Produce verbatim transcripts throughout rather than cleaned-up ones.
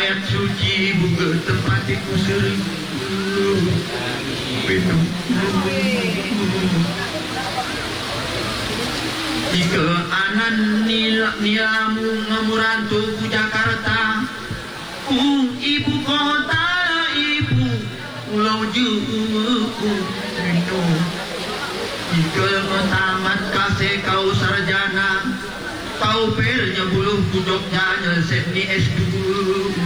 mayat suci buka tempat iku sering penuh jika anan nila nilamu ngamurantu ku Jakarta ku ibu kota ibu pulau juku penuh jika tamat kasih kau sarjana kau pelnya buluh kudoknya nyelesep ni S dua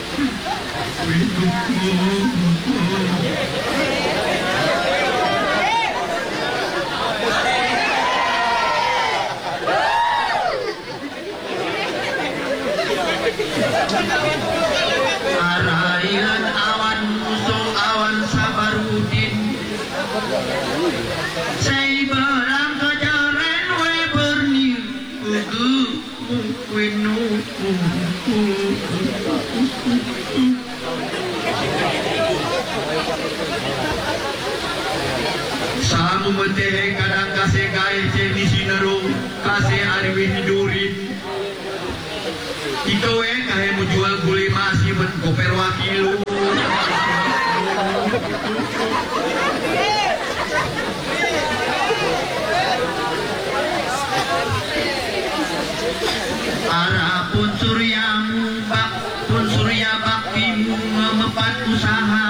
Arailan awan musuh awan sabarudin say barang kejaren we berni ugu winu samu meteh kadang kasih gae ceni sinero kasih arwin hidurin ito eh kahe mo jual gulay masih men koper wakilu ara pun suryamu bak pun surya baktimu memepat usaha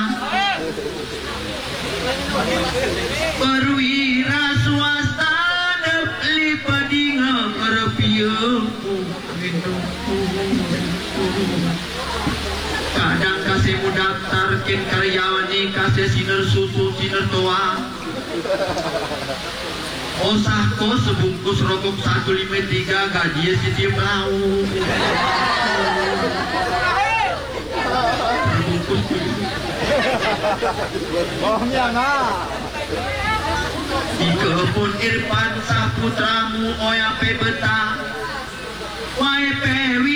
perwira swasta depli padinga kerpieu kadang kasih mu daftarkin karyawan ni kasih siner susu siner toa osahko sebungkus rokok satu lima tiga gaji siti pelau bohongnya nah ika pun Irfan saputramu oya pe betah wae pewi